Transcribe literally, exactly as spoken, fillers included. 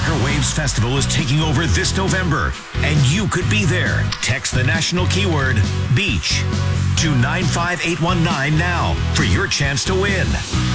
Tiger Waves Festival is taking over this November, and you could be there. Text the national keyword, beach, to nine five eight one nine now for your chance to win.